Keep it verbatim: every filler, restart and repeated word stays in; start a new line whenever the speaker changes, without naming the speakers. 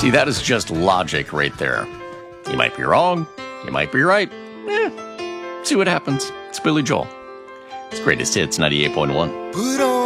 See, that is just logic right there. You might be wrong. You might be right. Eh, see what happens. It's Billy Joel. It's Greatest Hits, ninety-eight point one.